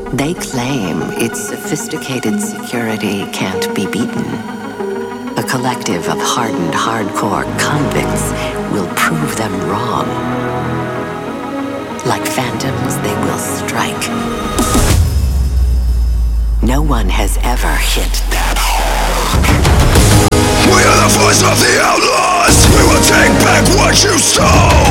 They claim its sophisticated security can't be beaten. A collective of hardened hardcore convicts will prove them wrong. Like phantoms, they will strike. No one has ever hit that hard. We are the voice of the outlaws. We will take back what you stole.